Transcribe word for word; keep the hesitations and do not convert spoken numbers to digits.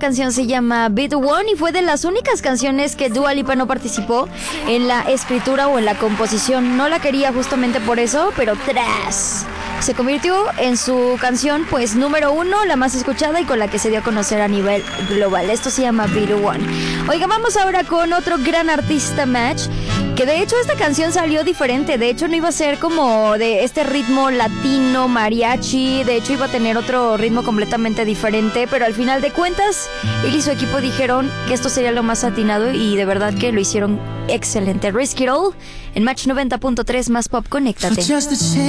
canción se llama Be The One y fue de las únicas canciones que Dua Lipa no participó en la escritura o en la composición. No la quería justamente por eso, pero tras se convirtió en su canción pues número uno, la más escuchada y con la que se dio a conocer a nivel global. Esto se llama Be The One. Oiga, vamos ahora con otro gran artista, Match, que de hecho esta canción salió diferente. De hecho no iba a ser como de este ritmo latino, mariachi. De hecho iba a tener otro ritmo completamente diferente, pero al final de cuentas él y su equipo dijeron que esto sería lo más atinado y de verdad que lo hicieron excelente. Risk It All en Match noventa punto tres, más pop, conéctate.